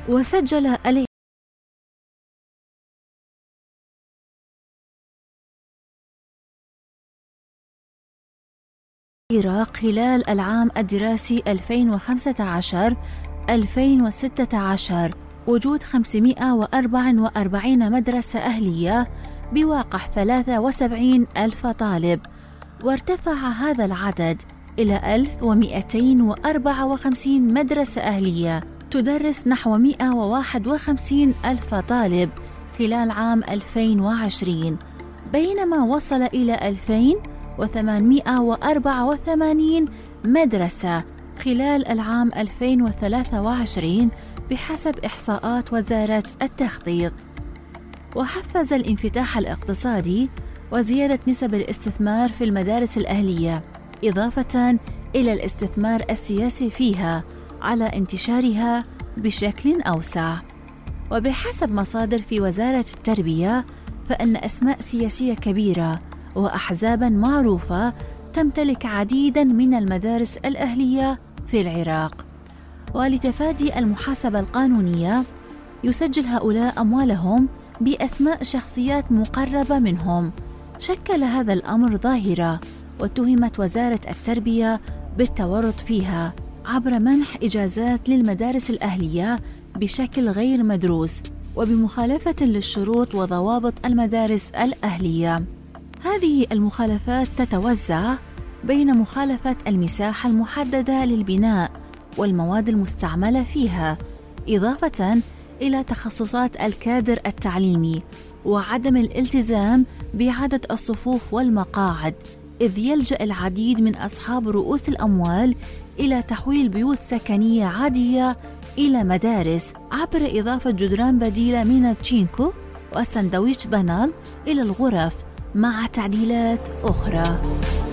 وسجل العراق خلال العام الدراسي 2015-2016 وجود 544 مدرسة أهلية بواقع 73 ألف طالب، وارتفع هذا العدد إلى 1254 مدرسة أهلية تدرس نحو 151 ألف طالب خلال عام 2020، بينما وصل إلى 2884 مدرسة خلال العام 2023 بحسب إحصاءات وزارة التخطيط. وحفز الانفتاح الاقتصادي وزيادة نسب الاستثمار في المدارس الأهلية، إضافة إلى الاستثمار السياسي فيها على انتشارها بشكل أوسع. وبحسب مصادر في وزارة التربية، فإن أسماء سياسية كبيرة وأحزاباً معروفة تمتلك عديداً من المدارس الأهلية في العراق، ولتفادي المحاسبة القانونية يسجل هؤلاء أموالهم بأسماء شخصيات مقربة منهم. شكل هذا الأمر ظاهرة، واتهمت وزارة التربية بالتورط فيها عبر منح إجازات للمدارس الأهلية بشكل غير مدروس وبمخالفة للشروط وضوابط المدارس الأهلية. هذه المخالفات تتوزع بين مخالفة المساحة المحددة للبناء والمواد المستعملة فيها، إضافة إلى تخصصات الكادر التعليمي، وعدم الالتزام بعدد الصفوف والمقاعد، إذ يلجأ العديد من أصحاب رؤوس الأموال إلى تحويل بيوت سكنية عادية إلى مدارس عبر إضافة جدران بديلة من التشينكو والساندويتش بانال إلى الغرف مع تعديلات أخرى.